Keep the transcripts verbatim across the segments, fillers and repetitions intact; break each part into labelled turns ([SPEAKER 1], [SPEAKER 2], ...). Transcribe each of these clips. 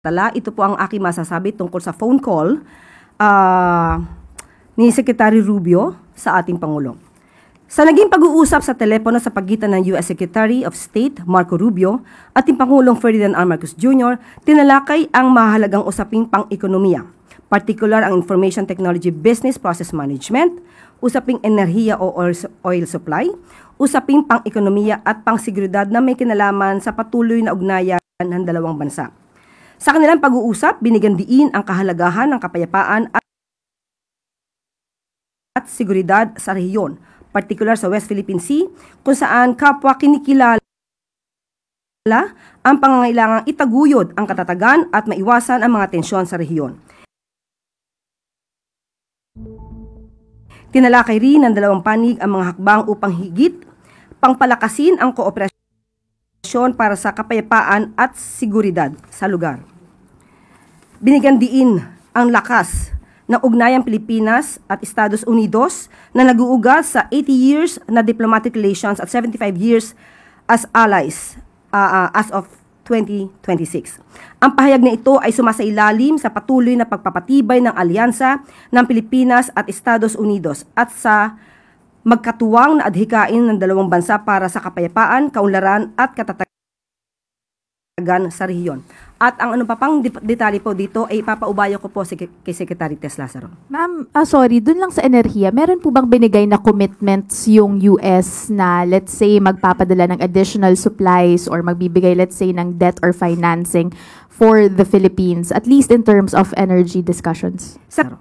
[SPEAKER 1] Tala, ito po ang aking masasabi tungkol sa phone call uh, ni Secretary Rubio sa ating Pangulo. Sa naging pag-uusap sa telepono sa pagitan ng U S Secretary of State Marco Rubio at ating Pangulong Ferdinand R. Marcos Junior, tinalakay ang mahalagang usaping pang-ekonomiya, partikular ang Information Technology Business Process Management, usaping enerhiya o oil supply, usaping pang-ekonomiya at pang-seguridad na may kinalaman sa patuloy na ugnayan ng dalawang bansa. Sa kanilang pag-uusap, binigyan diin ang kahalagahan ng kapayapaan at, at seguridad sa rehiyon, partikular sa West Philippine Sea, kung saan kapwa kinikilala ang pangangailangang itaguyod ang katatagan at maiwasan ang mga tensyon sa rehiyon. Tinalakay rin ng dalawang panig ang mga hakbang upang higit pangpalakasin ang kooperasyon para sa kapayapaan at seguridad sa lugar. Binigyan diin ang lakas ng ugnayang Pilipinas at Estados Unidos na nag-uugat sa eighty years na diplomatic relations at seventy-five years as allies uh, uh, as of twenty twenty-six. Ang pahayag na ito ay sumasailalim sa patuloy na pagpapatibay ng alyansa ng Pilipinas at Estados Unidos at sa magkatuwang na adhikain ng dalawang bansa para sa kapayapaan, kaunlaran at katatagan sa rehiyon. At ang ano pa pang detalye po dito ay ipapaubayo ko po si, kay Secretary Tess Lazaro.
[SPEAKER 2] Ma'am, ah, sorry, dun lang sa enerhiya, meron po bang binigay na commitments yung U S na let's say magpapadala ng additional supplies or magbibigay let's say ng debt or financing for the Philippines, at least in terms of energy discussions?
[SPEAKER 1] Sa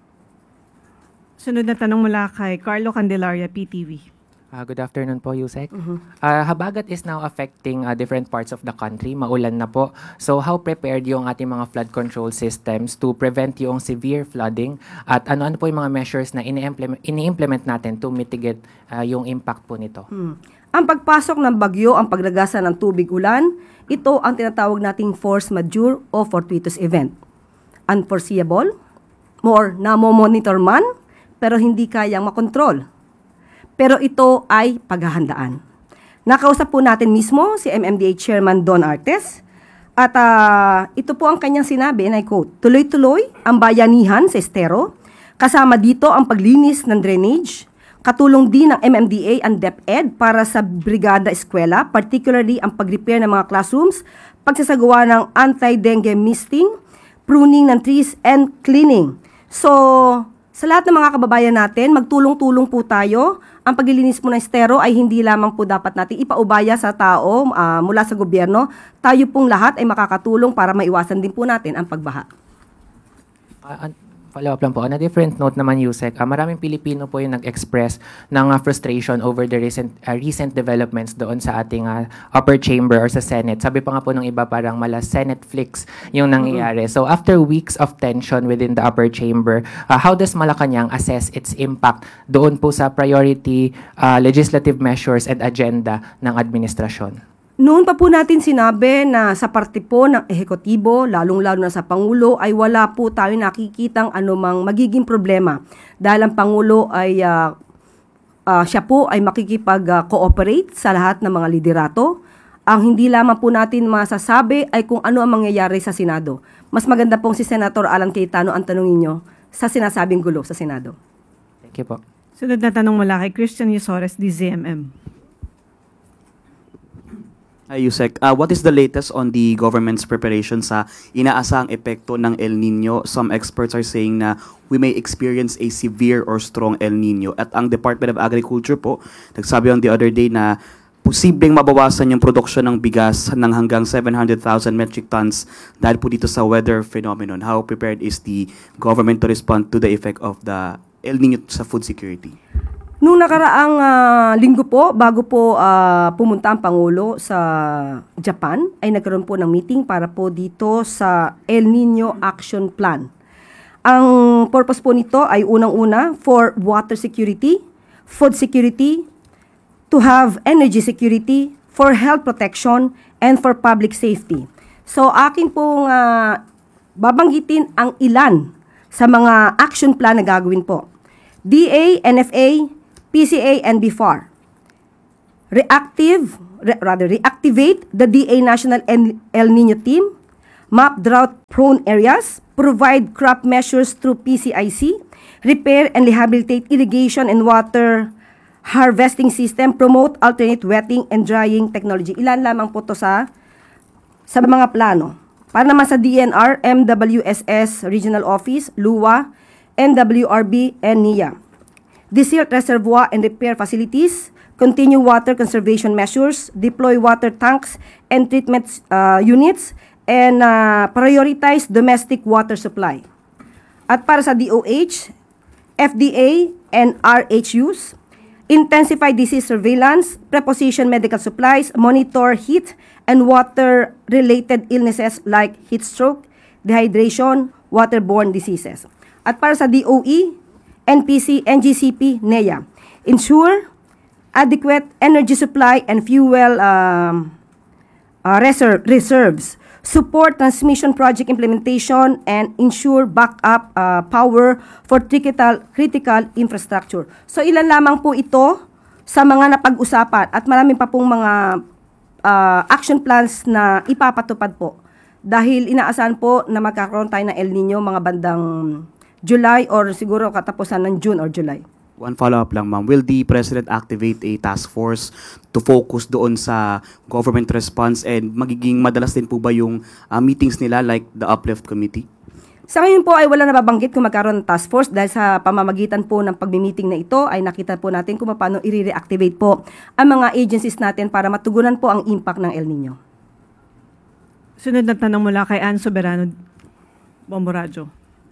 [SPEAKER 3] Sunod na tanong mula kay Carlo Candelaria, P T V.
[SPEAKER 4] Uh, good afternoon po, Yusek.
[SPEAKER 1] Mhm.
[SPEAKER 4] Uh, habagat is now affecting uh, different parts of the country. Maulan na po. So how prepared yung ating mga flood control systems to prevent yung severe flooding? At ano-ano po yung mga measures na ini-implement, ini-implement natin to mitigate uh, yung impact po nito?
[SPEAKER 1] Hmm. Ang pagpasok ng bagyo, ang paglagasa ng tubig ulan, ito ang tinatawag nating force majeure o fortuitous event. Unforeseeable, more na-monitor man, pero hindi kayang makontrol. Pero ito ay paghahandaan. Nakausap po natin mismo si M M D A Chairman Don Artes at uh, ito po ang kanyang sinabi, and I quote, "Tuloy-tuloy ang bayanihan sa estero, kasama dito ang paglinis ng drainage, katulong din ng M M D A ang DepEd para sa brigada eskwela, particularly ang pag-repair ng mga classrooms, pagsasagawa ng anti-dengue misting, pruning ng trees, and cleaning." So, sa lahat ng mga kababayan natin, magtulong-tulong po tayo. Ang paglilinis po ng estero ay hindi lamang po dapat natin ipaubaya sa tao uh, mula sa gobyerno. Tayo pong lahat ay makakatulong para maiwasan din po natin ang pagbaha.
[SPEAKER 4] Uh, Follow-up lang po. On a different note naman, Yusek, uh, maraming Pilipino po yung nag-express ng uh, frustration over the recent uh, recent developments doon sa ating uh, upper chamber or sa Senate. Sabi pa nga po ng iba parang mala Senate flicks yung nangyayari. Mm-hmm. So after weeks of tension within the upper chamber, uh, how does Malacanang assess its impact doon po sa priority uh, legislative measures and agenda ng administrasyon?
[SPEAKER 1] Noon pa po natin sinabi na sa parte po ng ehekutibo, lalong-lalo na sa Pangulo, ay wala po tayo nakikitang anumang magiging problema. Dahil ang Pangulo ay uh, uh, siya po ay makikipag-cooperate sa lahat ng mga liderato. Ang hindi lamang po natin masasabi ay kung ano ang mangyayari sa Senado. Mas maganda pong si Senator Alan Cayetano ang tanongin nyo sa sinasabing gulo sa Senado.
[SPEAKER 4] Thank you po.
[SPEAKER 3] Sunod na tanong mula kay Christian Yusores, D Z M M.
[SPEAKER 5] Hi, Yusek. Uh, what is the latest on the government's preparation sa inaasahang epekto ng El Nino? Some experts are saying na we may experience a severe or strong El Nino. At ang Department of Agriculture po, nagsabi on the other day na posibleng mabawasan yung produksyon ng bigas ng hanggang seven hundred thousand metric tons dahil po dito sa weather phenomenon. How prepared is the government to respond to the effect of the El Nino sa food security?
[SPEAKER 1] Noong nakaraang uh, linggo po, bago po uh, pumunta ang Pangulo sa Japan, ay nagkaroon po ng meeting para po dito sa El Nino Action Plan. Ang purpose po nito ay unang-una for water security, food security, to have energy security, for health protection, and for public safety. So akin pong uh, babanggitin ang ilan sa mga action plan na gagawin po. D A, N F A, P C A, and B F A R. Reactive, re, rather reactivate the D A National El Nino Team, map drought-prone areas, provide crop measures through P C I C, repair and rehabilitate irrigation and water harvesting system, promote alternate wetting and drying technology. Ilan lamang po to sa, sa mga plano. Para naman sa D N R, M W S S Regional Office, LUWA, N W R B, and N I A. Desilt reservoir and repair facilities, continue water conservation measures, deploy water tanks and treatment uh, units, and uh, prioritize domestic water supply. At para sa D O H, F D A and R H Us, intensify disease surveillance, preposition medical supplies, monitor heat and water-related illnesses like heat stroke, dehydration, waterborne diseases. At para sa D O E, N P C, N G C P, N E A, ensure adequate energy supply and fuel um, uh, reserve, reserves, support transmission project implementation, and ensure backup uh, power for critical, critical infrastructure. So ilan lamang po ito sa mga napag-usapan at marami pa pong mga uh, action plans na ipapatupad po. Dahil inaasahan po na magkakaroon tayo ng El Nino mga bandang July or siguro katapusan ng June or July.
[SPEAKER 5] One follow-up lang, ma'am. Will the President activate a task force to focus doon sa government response, and magiging madalas din po ba yung uh, meetings nila like the Uplift Committee?
[SPEAKER 1] Sa ngayon po ay wala nababanggit kung magkaroon ng task force dahil sa pamamagitan po ng pagmi-meeting na ito ay nakita po natin kung paano i-reactivate po ang mga agencies natin para matugunan po ang impact ng El Nino.
[SPEAKER 3] Sunod na tanong mula kay Ann Soberano Bomboradjo.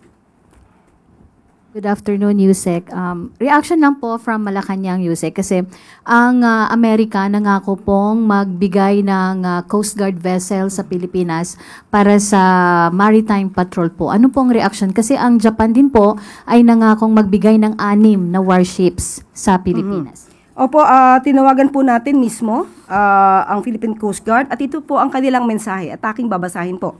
[SPEAKER 6] Good afternoon, Yusek. Um, reaction lang po from Malacanang, Yusek, kasi ang uh, Amerika nangako pong magbigay ng uh, Coast Guard vessel sa Pilipinas para sa maritime patrol po. Ano pong reaction? Kasi ang Japan din po ay nangakong magbigay ng anim na warships sa Pilipinas.
[SPEAKER 1] Mm-hmm. Opo, uh, tinawagan po natin mismo uh, ang Philippine Coast Guard at ito po ang kanilang mensahe at aking babasahin po.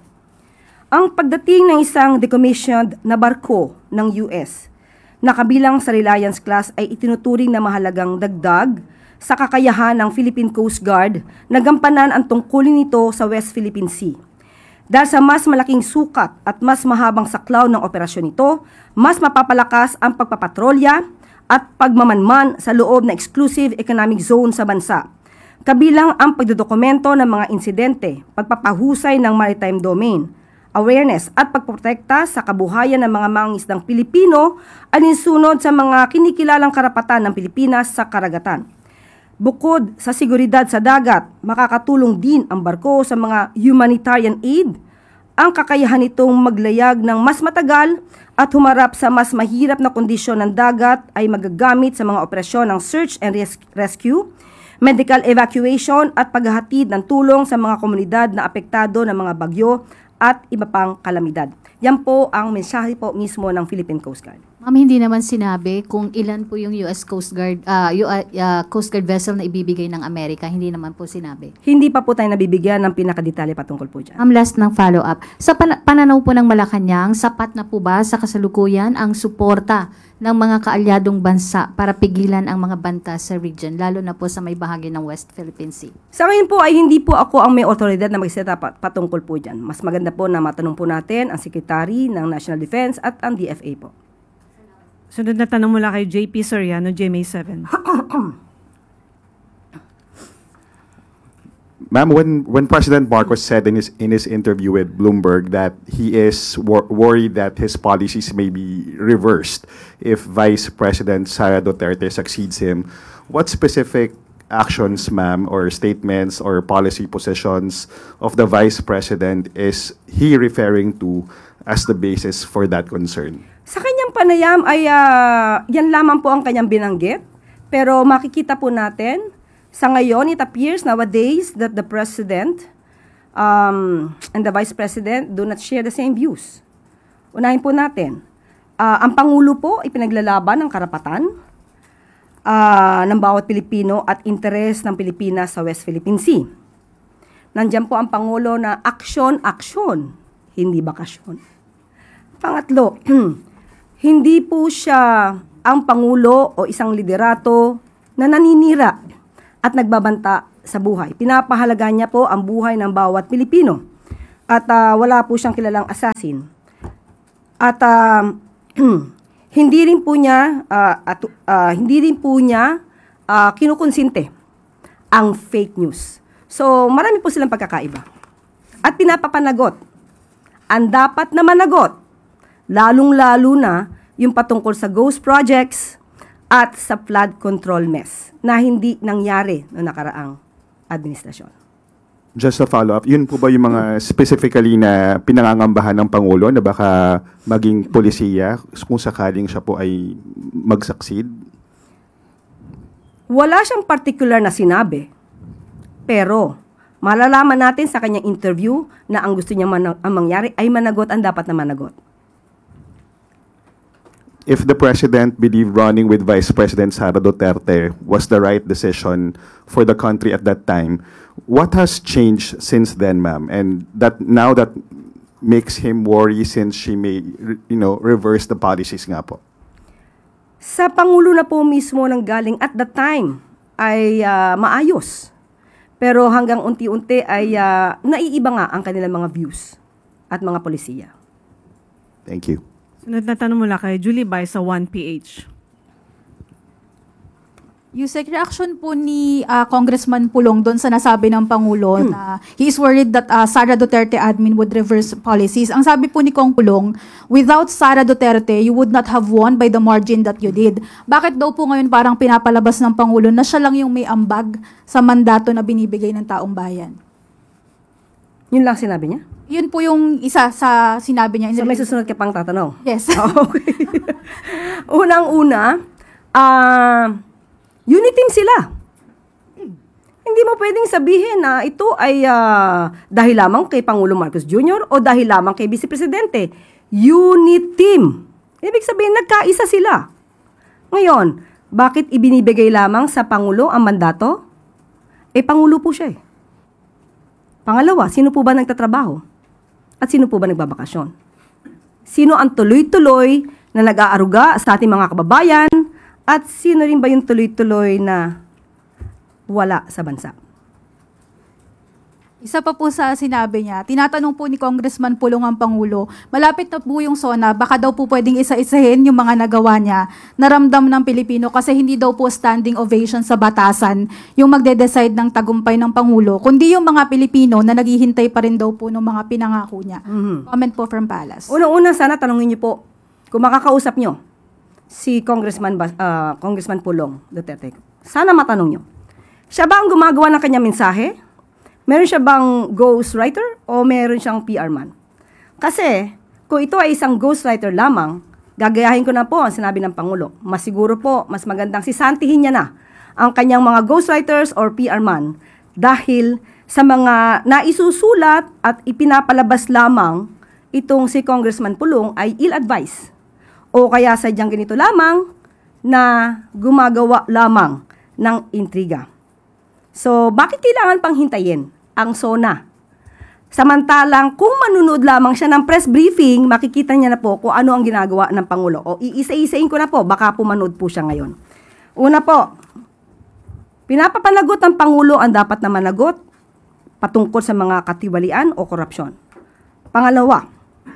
[SPEAKER 1] Ang pagdating ng isang decommissioned na barko ng U S na kabilang sa Reliance class ay itinuturing na mahalagang dagdag sa kakayahan ng Philippine Coast Guard na gampanan ang tungkulin nito sa West Philippine Sea. Dahil sa mas malaking sukat at mas mahabang saklaw ng operasyon nito, mas mapapalakas ang pagpapatrolya at pagmamanman sa loob na exclusive economic zone sa bansa. Kabilang ang pagdodokumento ng mga insidente, pagpapahusay ng maritime domain, awareness at pagprotekta sa kabuhayan ng mga mangingisdang Pilipino alinsunod sa mga kinikilalang karapatan ng Pilipinas sa karagatan. Bukod sa seguridad sa dagat, makakatulong din ang barko sa mga humanitarian aid. Ang kakayahan nitong maglayag ng mas matagal at humarap sa mas mahirap na kondisyon ng dagat ay magagamit sa mga operasyon ng search and res- rescue, medical evacuation at paghahatid ng tulong sa mga komunidad na apektado ng mga bagyo at iba pang kalamidad. Yan po ang mensahe po mismo ng Philippine Coast Guard.
[SPEAKER 6] Ma'am, hindi naman sinabi kung ilan po yung U S Coast Guard, uh, uh, Coast Guard vessel na ibibigay ng Amerika. Hindi naman po sinabi.
[SPEAKER 1] Hindi pa po tayo nabibigyan ng pinakadetalye patungkol po dyan.
[SPEAKER 6] Ma'am, last ng follow-up. Sa pan- pananaw po ng Malacanang, sapat na po ba sa kasalukuyan ang suporta ng mga kaalyadong bansa para pigilan ang mga banta sa region, lalo na po sa may bahagi ng West Philippine Sea?
[SPEAKER 1] Sa ngayon po ay hindi po ako ang may otoridad na magsalita pat- patungkol po dyan. Mas maganda po na matanong po natin ang Secretary ng National Defense at ang D F A po.
[SPEAKER 3] Sunod na tanong mula kay J P Soriano, G M A seven.
[SPEAKER 7] Ma'am, when when President Marcos said in his in his interview with Bloomberg that he is wor- worried that his policies may be reversed if Vice President Sara Duterte succeeds him, what specific actions, ma'am, or statements or policy positions of the Vice President is he referring to as the basis for that concern?
[SPEAKER 1] Sa kanyang panayam ay uh, yan lamang po ang kanyang binanggit. Pero makikita po natin, sa ngayon, it appears nowadays that the President um, and the Vice President do not share the same views. Unahin po natin, uh, ang Pangulo po ipinaglalaban ng karapatan uh, ng bawat Pilipino at interes ng Pilipinas sa West Philippine Sea. Nandiyan po ang Pangulo na aksyon-aksyon, hindi bakasyon. Pangatlo, hindi po siya ang Pangulo o isang liderato na naninira at nagbabanta sa buhay. Pinapahalaga niya po ang buhay ng bawat Pilipino. At ah, wala po siyang kilalang assassin. At ah, hindi rin po niya ah, at, ah, hindi rin po niya ah, kinukonsinte ang fake news. So, marami po silang pagkakaiba. At pinapapanagot ang dapat na managot, lalong-lalo na yung patungkol sa ghost projects at sa flood control mess na hindi nangyari noong nakaraang administrasyon.
[SPEAKER 7] Just a follow-up, yun po ba yung mga specifically na pinangangambahan ng Pangulo na baka maging polisiya kung sakaling siya po ay mag-succeed?
[SPEAKER 1] Wala siyang particular na sinabi, pero malalaman natin sa kanyang interview na ang gusto niya man- ang mangyari ay managot ang dapat na managot.
[SPEAKER 7] If the President believed running with Vice President Sara Duterte was the right decision for the country at that time, what has changed since then, ma'am? And that now that makes him worry since she may, you know, reverse the policies nga po.
[SPEAKER 1] Sa Pangulo na po mismo nang galing at the time ay ah, maayos. Pero hanggang unti-unti ay ah, naiiba nga ang kanilang mga views at mga polisiya.
[SPEAKER 7] Thank you.
[SPEAKER 3] Sunod na tanong mula kay Julie Bay sa one P H.
[SPEAKER 2] Yusek, reaction po ni ah, Congressman Pulong doon sa nasabi ng Pangulo na he is worried that ah, Sara Duterte admin would reverse policies. Ang sabi po ni Kong Pulong, without Sara Duterte, you would not have won by the margin that you did. Bakit daw po ngayon parang pinapalabas ng Pangulo na siya lang yung may ambag sa mandato na binibigay ng taong bayan?
[SPEAKER 1] Yun lang sinabi niya?
[SPEAKER 2] Yun po yung isa sa sinabi niya.
[SPEAKER 1] So may susunod ka pang tatanong?
[SPEAKER 2] Yes.
[SPEAKER 1] Okay. Unang-una, ah, unity team sila. Hindi mo pwedeng sabihin na ito ay ah, dahil lamang kay Pangulo Marcos Junior o dahil lamang kay Vice Presidente. Unity team. Ibig sabihin, nagkaisa sila. Ngayon, bakit ibinibigay lamang sa Pangulo ang mandato? Eh, Pangulo po siya eh. Pangalawa, sino po ba nagtatrabaho? At sino po ba nagbabakasyon? Sino ang tuloy-tuloy na nag-aaruga sa ating mga kababayan? At sino rin ba yung tuloy-tuloy na wala sa bansa?
[SPEAKER 2] Isa pa po sa sinabi niya, tinatanong po ni Congressman Pulong ang Pangulo, malapit na po yung SONA, baka daw po pwedeng isa-isahin yung mga nagawa niya, naramdam ng Pilipino kasi hindi daw po standing ovation sa batasan yung magde-decide ng tagumpay ng Pangulo, kundi yung mga Pilipino na naghihintay pa rin daw po ng mga pinangako niya.
[SPEAKER 1] Mhm.
[SPEAKER 2] Comment po from Palace.
[SPEAKER 1] Unang-una, sana tanongin niyo po, kung makakausap niyo si Congressman, Bas- ah, Congressman Pulong Duterte, sana matanong niyo, siya ba ang gumagawa ng kanyang mensahe? Meron siya bang ghostwriter o meron siyang P R man? Kasi, kung ito ay isang ghostwriter lamang, gagayahin ko na po ang sinabi ng Pangulo. Mas siguro po, mas magandang sisantihin niya na ang kanyang mga ghostwriters or P R man dahil sa mga naisusulat at ipinapalabas lamang itong si Congressman Pulong ay ill-advised. O kaya sadyang ganito lamang na gumagawa lamang ng intriga. So, bakit kailangan pang hintayin ang SONA? Samantalang, kung manunood lamang siya ng press briefing, makikita niya na po kung ano ang ginagawa ng Pangulo. O iisa-isain ko na po, baka po manood po siya ngayon. Una po, pinapapanagot ng Pangulo ang dapat na managot patungkol sa mga katiwalian o korupsyon. Pangalawa,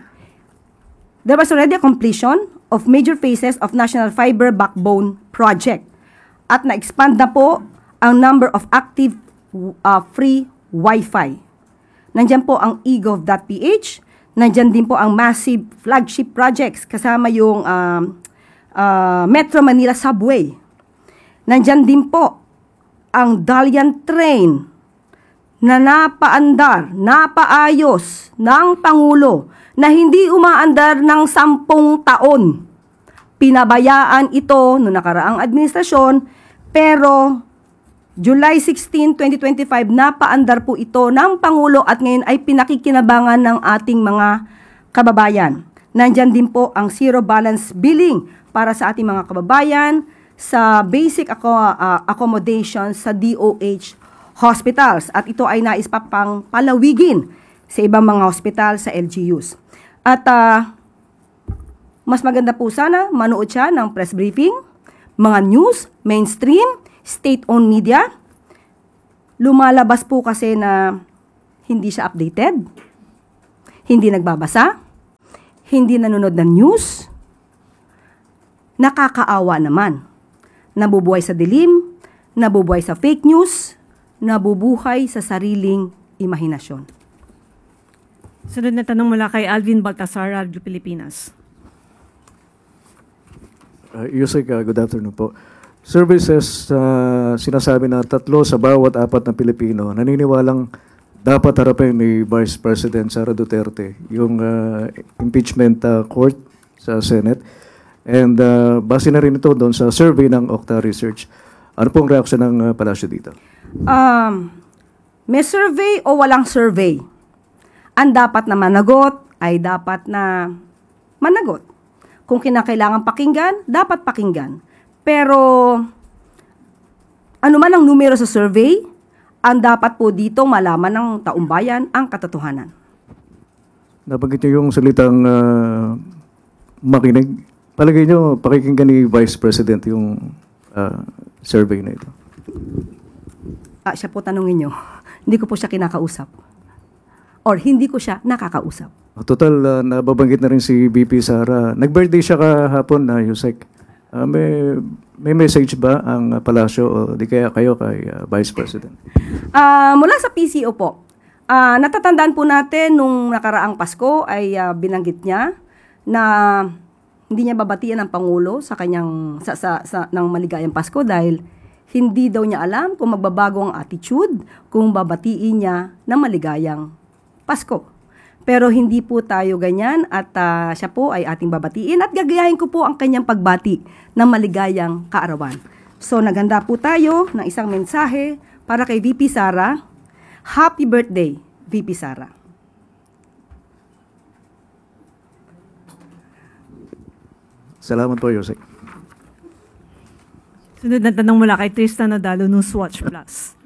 [SPEAKER 1] there was already a completion of major phases of National Fiber Backbone Project at na-expand na po ang number of active uh, free Wi-Fi. Nandyan po ang e gov dot p h, nandyan din po ang massive flagship projects kasama yung um, uh, Metro Manila Subway. Nandyan din po ang Dalian Train na napaandar, napaayos ng Pangulo na hindi umaandar ng sampung taon. Pinabayaan ito noong nakaraang administrasyon, pero July sixteenth, twenty twenty-five, napaandar po ito ng Pangulo at ngayon ay pinakikinabangan ng ating mga kababayan. Nandyan din po ang zero balance billing para sa ating mga kababayan sa basic ako, uh, accommodation sa D O H hospitals. At ito ay nais pa pang palawigin sa ibang mga hospital sa L G Us. At uh, mas maganda po sana manood siya ng press briefing, mga news, mainstream, state-owned media. Lumalabas po kasi na hindi siya updated. hindi nagbabasa, hindi nanonood ng news, nakakaawa naman. Nabubuhay sa dilim, nabubuhay sa fake news, nabubuhay sa sariling imahinasyon.
[SPEAKER 3] Sunod na tanong mula kay Alvin Baltasar, Radyo Pilipinas.
[SPEAKER 8] Uh, Yusek, uh, good afternoon po. Services, uh, sinasabi na tatlo sa bawat apat na Pilipino naniniwalang dapat harapin ni Vice President Sara Duterte yung uh, impeachment uh, court sa Senate. And uh, base na rin ito doon sa survey ng Okta Research. Ano pong reaksyon ng uh, palasyo dito?
[SPEAKER 1] Um, may survey o walang survey? Ang dapat na managot ay dapat na managot. Kung kinakailangan pakinggan, dapat pakinggan. Pero ano man ang numero sa survey, ang dapat po dito malaman ng taumbayan ang katotohanan.
[SPEAKER 8] Nabanggit niyo yung salitang uh, makinig. Palagay niyo, pakikinggan ni Vice President yung uh, survey na ito?
[SPEAKER 1] Ah, siya po tanungin niyo. Hindi ko po siya kinakausap. Or hindi ko siya nakakausap.
[SPEAKER 8] Total, uh, nababanggit na rin si V P Sara. Nag-birthday siya kahapon na, Yusek. Uh, may, may message ba ang uh, palasyo o di kaya kayo kay uh, Vice President?
[SPEAKER 1] Ah, mula sa P C O po, ah, natatandaan po natin nung nakaraang Pasko ay ah, binanggit niya na hindi niya babatian ang Pangulo sa kanyang sa, sa, sa ng maligayang Pasko dahil hindi daw niya alam kung magbabago ang attitude kung babatiin niya ng maligayang Pasko. Pero hindi po tayo ganyan at uh, siya po ay ating babatiin at gagayahin ko po ang kanyang pagbati ng maligayang kaarawan. So naghanda po tayo ng isang mensahe para kay V P Sara. Happy birthday, V P Sara.
[SPEAKER 8] Salamat po, Yusek.
[SPEAKER 3] Sunod na tanong mula kay Tristan Nadalo, Newswatch Plus.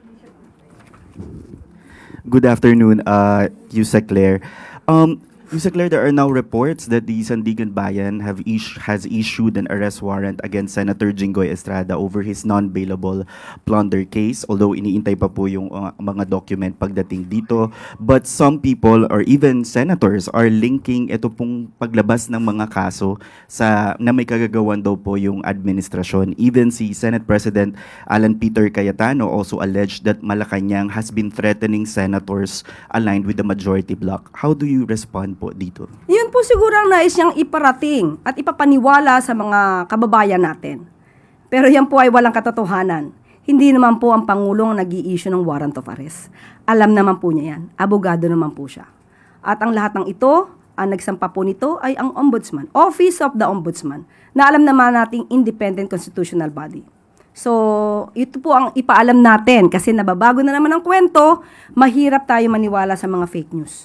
[SPEAKER 9] Good afternoon, uh, Yusek Claire. Um, Yusek Claire, there are now reports that the Sandigan Bayan have is- has issued an arrest warrant against Senator Jinggoy Estrada over his non-bailable plunder case, although iniintay pa po yung uh, mga document pagdating dito. But some people or even senators are linking ito pong paglabas ng mga kaso sa na may kagagawan daw po yung administrasyon. Even si Senate President Alan Peter Cayetano also alleged that Malacanang has been threatening senators aligned with the majority bloc. How do you respond po dito?
[SPEAKER 1] Yun po siguro ang nais niyang iparating at ipapaniwala sa mga kababayan natin. Pero yan po ay walang katotohanan. Hindi naman po ang Pangulo ang nag-i-issue ng warrant of arrest. Alam naman po niya yan. Abogado naman po siya. At ang lahat ng ito, ang nagsampa po nito ay ang Ombudsman, Office of the Ombudsman, na alam naman nating independent constitutional body. So, ito po ang ipaalam natin kasi nababago na naman ang kwento, mahirap tayo maniwala sa mga fake news.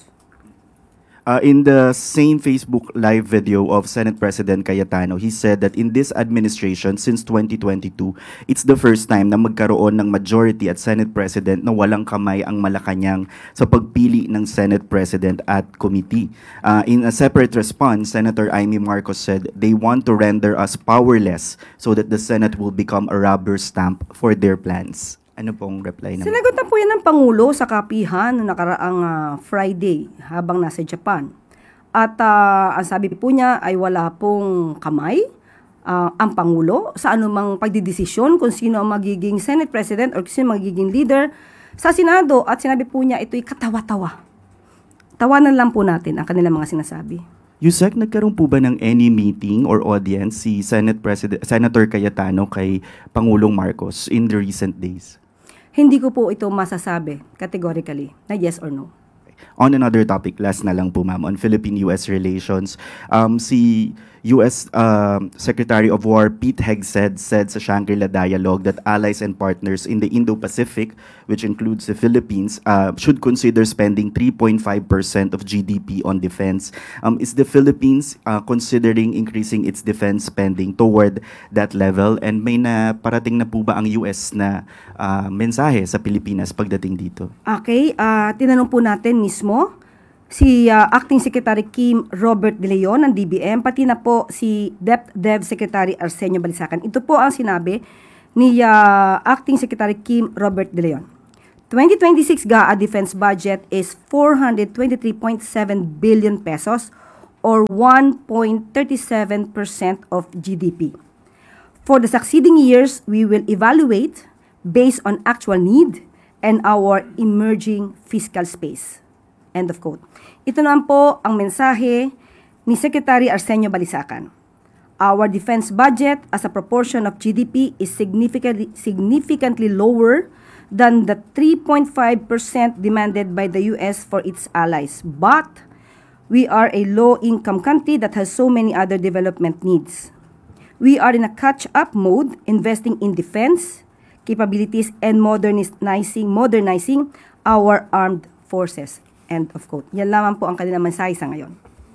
[SPEAKER 9] Uh, in the same Facebook live video of Senate President Cayetano, he said that in this administration since twenty twenty-two, it's the first time na magkaroon ng majority at Senate President na walang kamay ang Malacanang sa pagpili ng Senate President at committee. Uh, in a separate response, Senator Amy Marcos said they want to render us powerless so that the Senate will become a rubber stamp for their plans. Ano pong reply naman?
[SPEAKER 1] Sinagot na po yan ng Pangulo sa kapihan noong nakaraang uh, Friday habang nasa Japan. At uh, ang sabi po niya ay wala pong kamay uh, ang Pangulo sa anumang pagdidesisyon kung sino ang magiging Senate President or kung sino ang magiging leader sa Senado. At sinabi po niya ito'y katawa-tawa. Tawanan lang po natin ang kanilang mga sinasabi.
[SPEAKER 9] Yusek, nagkaroon po ba ng any meeting or audience si Senate President Senator Cayetano kay Pangulong Marcos in the recent days?
[SPEAKER 1] Hindi ko po ito masasabi categorically na yes or no.
[SPEAKER 9] On another topic, last na lang po ma'am, on Philippine-U S relations, um, si U S uh, Secretary of War Pete Hegseth said sa Shangri-La Dialogue that allies and partners in the Indo-Pacific, which includes the Philippines, uh, should consider spending three point five percent of G D P on defense. Um, is the Philippines uh, considering increasing its defense spending toward that level? And may na parating na po ba ang U S na uh, mensahe sa Pilipinas pagdating dito?
[SPEAKER 1] Okay, uh, tinanong po natin mismo si uh, Acting Secretary Kim Robert De Leon ng D B M, pati na po si DepEd Secretary Arsenio Balisacan. Ito po ang sinabi ni uh, Acting Secretary Kim Robert De Leon. twenty twenty-six G A A defense budget is four hundred twenty-three point seven billion pesos or one point three seven percent of G D P. For the succeeding years, we will evaluate based on actual need and our emerging fiscal space. End of quote. Ito naman po ang mensahe ni Secretary Arsenio Balisacan. Our defense budget as a proportion of G D P is significantly, significantly lower than the three point five percent demanded by the U S for its allies. But we are a low-income country that has so many other development needs. We are in a catch-up mode, investing in defense capabilities and modernizing, modernizing our armed forces. End of quote. Yan lamang po ang kanilang mensahe sa ngayon.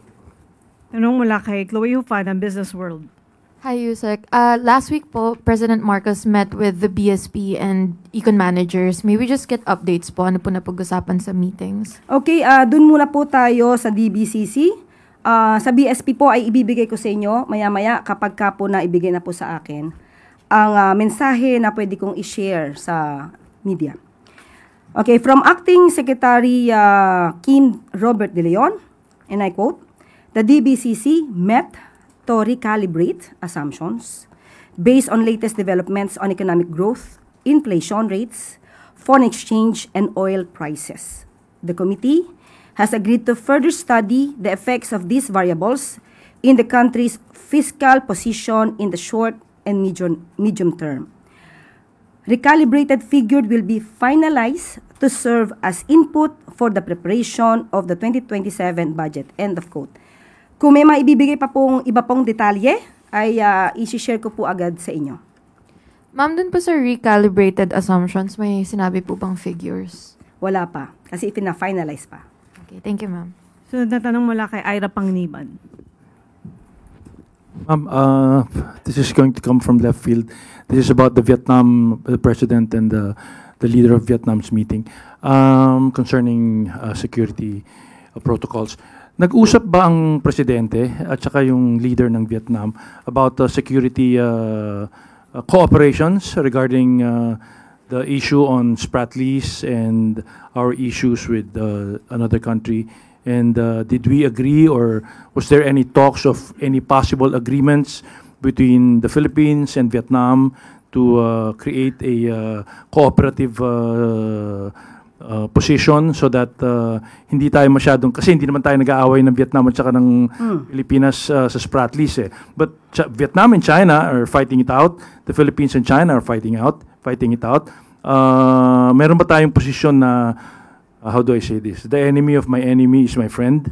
[SPEAKER 3] Tanong mula kay Chloe Hufad ng Business World.
[SPEAKER 2] Hi, Yusek. Uh, last week po, President Marcos met with the B S P and econ managers. May we just get updates po? Ano po napag-usapan sa meetings?
[SPEAKER 1] Okay, uh, dun muna po tayo sa D B C C. Uh, sa B S P po ay ibibigay ko sa inyo maya-maya kapag ka po na ibigay na po sa akin ang uh, mensahe na pwede kong i-share sa media. Okay, from Acting Secretary uh, Kim Robert De Leon, and I quote, the D B C C met to recalibrate assumptions based on latest developments on economic growth, inflation rates, foreign exchange, and oil prices. The committee has agreed to further study the effects of these variables in the country's fiscal position in the short and medium, medium term. Recalibrated figure will be finalized to serve as input for the preparation of the twenty twenty-seven budget. End of quote. Kung may maibibigay pa pong iba pong detalye, ay uh, isi-share ko po agad sa inyo.
[SPEAKER 2] Ma'am, dun po sa recalibrated assumptions, may sinabi po bang figures?
[SPEAKER 1] Wala pa, kasi ipina-finalize pa.
[SPEAKER 2] Okay, thank you, ma'am.
[SPEAKER 3] Sunod na tanong mula kay Ira Pangniban.
[SPEAKER 10] Um, uh, this is going to come from left field. This is about the Vietnam the president and the, the leader of Vietnam's meeting um, concerning uh, security uh, protocols. Nag-usap ba ang presidente at saka yung leader ng Vietnam about uh, security uh, uh, cooperations regarding uh, the issue on Spratlys and our issues with uh, another country? And uh, did we agree, or was there any talks of any possible agreements between the Philippines and Vietnam to uh, create a uh, cooperative uh, uh, position so that uh, hindi tayo masyadong, kasi hindi naman tayo nag-aaway ng Vietnam at saka ng
[SPEAKER 1] Mm.
[SPEAKER 10] Pilipinas uh, sa Spratlys eh. But Ch- Vietnam and China are fighting it out. The Philippines and China are fighting out, fighting it out. Uh, meron ba tayong posisyon na Uh, how do I say this? The enemy of my enemy is my friend.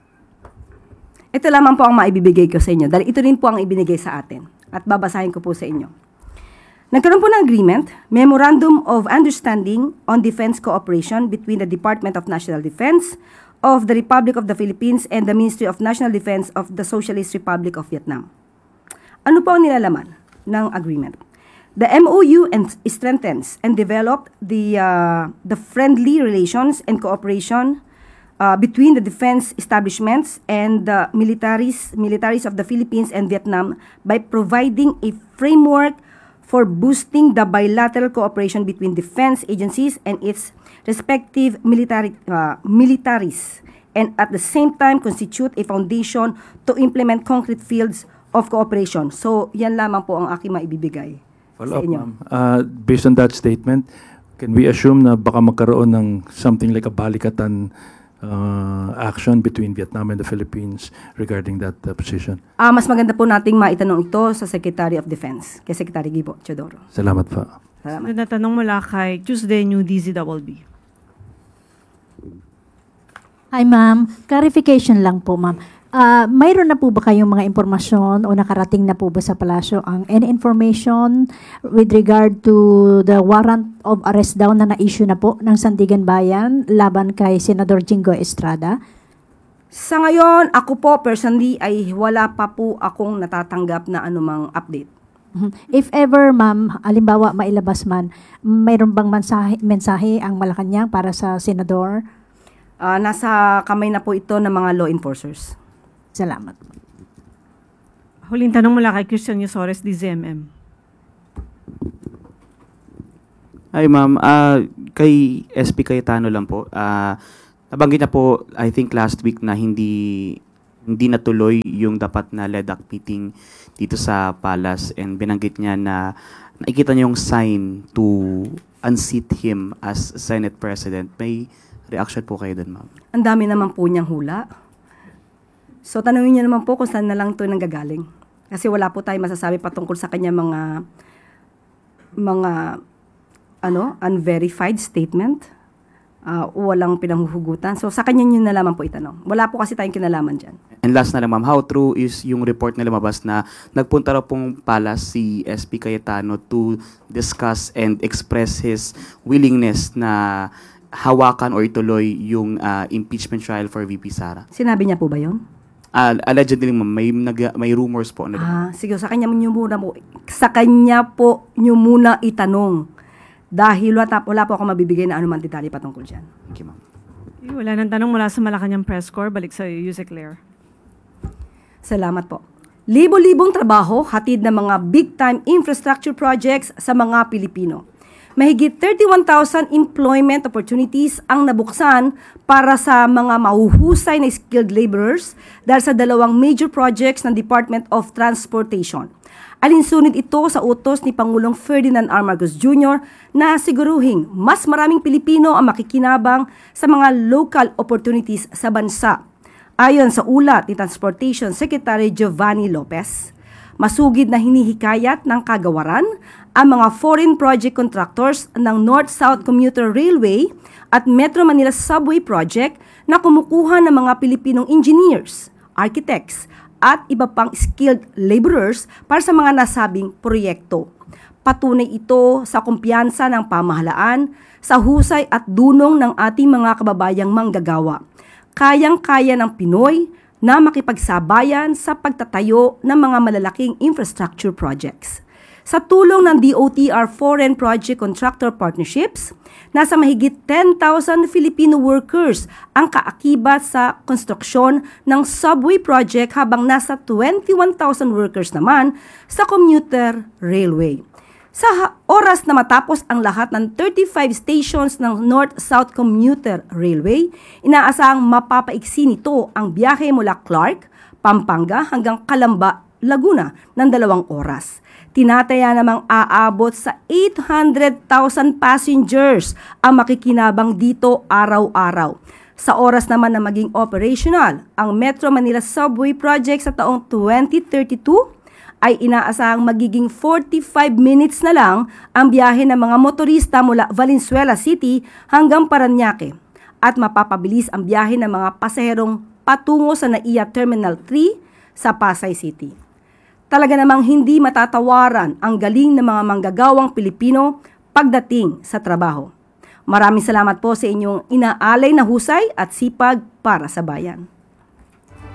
[SPEAKER 1] Ito lamang po ang maibibigay ko sa inyo dahil ito rin po ang ibinigay sa atin at babasahin ko po sa inyo. Nagkaroon po ng agreement, Memorandum of Understanding on Defense Cooperation between the Department of National Defense of the Republic of the Philippines and the Ministry of National Defense of the Socialist Republic of Vietnam. Ano po ang nilalaman ng agreement? The M O U and strengthens and developed the uh, the friendly relations and cooperation uh, between the defense establishments and the militaries militaries of the Philippines and Vietnam by providing a framework for boosting the bilateral cooperation between defense agencies and its respective military uh, militaries, and at the same time constitute a foundation to implement concrete fields of cooperation. So, yan lamang po ang aking maibibigay.
[SPEAKER 10] Follow up, ma'am. Uh, based on that statement, can we assume na baka magkaroon ng something like a balikatan uh, action between Vietnam and the Philippines regarding that uh, position?
[SPEAKER 1] Ah, mas maganda po nating maitanong ito sa Secretary of Defense, kay Secretary Gibo Teodoro.
[SPEAKER 10] Salamat po.
[SPEAKER 1] Salamat.
[SPEAKER 3] Sunod na tanong mula kay Tuesday New D Z B B.
[SPEAKER 11] Hi, ma'am. Clarification lang po, ma'am. Uh, mayroon na po ba kayong mga impormasyon o nakarating na po ba sa palasyo ang any information with regard to the warrant of arrest daw na na-issue na po ng Sandigan Bayan laban kay Senador Jinggoy Estrada?
[SPEAKER 1] Sa ngayon, ako po personally ay wala pa po akong natatanggap na anumang update.
[SPEAKER 11] Mhm. If ever, ma'am, alimbawa mailabas man, mayroon bang mensahe, mensahe ang Malacanang para sa Senador?
[SPEAKER 1] Ah, nasa kamay na po ito ng mga law enforcers.
[SPEAKER 11] Salamat.
[SPEAKER 3] Huling tanong mula kay Christian Yusores, D Z M M.
[SPEAKER 5] Hi ma'am, Ah, kay S P Cayetano lang po. Ah, nabanggit na po, I think last week na hindi hindi natuloy yung dapat na L E D A C meeting dito sa Palace, and binanggit niya na nakikita niya yung sign to unseat him as Senate President. May reaction po kayo dun, ma'am?
[SPEAKER 1] Ang dami naman po niyang hula. So, tanungin niyo naman po kung saan na lang ito nanggagaling. Kasi wala po tayo masasabi patungkol sa kanya mga mga ano, unverified statement. Uh, walang pinanghuhugutan. So, sa kanya yun na lamang po itanong. Wala po kasi tayong kinalaman dyan.
[SPEAKER 5] And last na lang, ma'am, how true is yung report na lumabas na nagpunta raw pong Palace si S P Cayetano to discuss and express his willingness na hawakan or ituloy yung ah, impeachment trial for V P Sara?
[SPEAKER 1] Sinabi niya po ba yun?
[SPEAKER 5] Ah, allegedly, ma'am, may, nag- may rumors po. Na
[SPEAKER 1] Ah, sige, sa kanya nyo muna po. Sa kanya po nyo muna itanong. Dahil wala, wala po ako mabibigay na anuman detalye patungkol dyan.
[SPEAKER 5] Okay, ma'am.
[SPEAKER 3] Eh, Wala nang tanong mula sa Malacanang Press Corps. Balik sa Yusek Claire.
[SPEAKER 1] Salamat po. Libo-libong trabaho, hatid ng mga big-time infrastructure projects sa mga Pilipino. Mahigit thirty-one thousand employment opportunities ang nabuksan para sa mga mahuhusay na skilled laborers dahil sa dalawang major projects ng Department of Transportation. Alinsunod ito sa utos ni Pangulong Ferdinand R. Marcos Junior na siguruhing mas maraming Pilipino ang makikinabang sa mga local opportunities sa bansa. Ayon sa ulat ni Transportation Secretary Giovanni Lopez, masugid na hinihikayat ng kagawaran ang mga foreign project contractors ng North-South Commuter Railway at Metro Manila Subway Project na kumukuha ng mga Pilipinong engineers, architects, at iba pang skilled laborers para sa mga nasabing proyekto. Patunay ito sa kumpiyansa ng pamahalaan, sa husay at dunong ng ating mga kababayang manggagawa. Kayang-kaya ng Pinoy na makipagsabayan sa pagtatayo ng mga malalaking infrastructure projects. Sa tulong ng D O T R Foreign Project Contractor Partnerships, nasa mahigit ten thousand Filipino workers ang kaakibat sa konstruksyon ng subway project habang nasa twenty-one thousand workers naman sa commuter railway. Sa ha- oras na matapos ang lahat ng thirty-five stations ng North-South Commuter Railway, inaasahang mapapaiksi nito ang biyahe mula Clark, Pampanga hanggang Calamba, Laguna ng dalawang oras. Tinataya namang aabot sa eight hundred thousand passengers ang makikinabang dito araw-araw. Sa oras naman na maging operational, ang Metro Manila Subway Project sa taong twenty thirty-two ay inaasahang magiging forty-five minutes na lang ang biyahe ng mga motorista mula Valenzuela City hanggang Parañaque at mapapabilis ang biyahe ng mga pasaherong patungo sa N A I A Terminal three sa Pasay City. Talaga namang hindi matatawaran ang galing ng mga manggagawang Pilipino pagdating sa trabaho. Maraming salamat po sa inyong inaalay na husay at sipag para sa bayan.